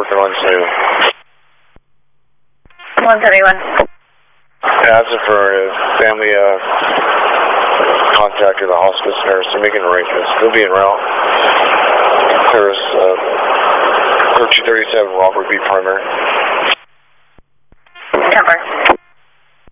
working on soon. 171. Yeah, that's for a family contacted the hospice nurse. They're making arrangements. They'll be en route. There's 1337 Robert B. Primary. Cover.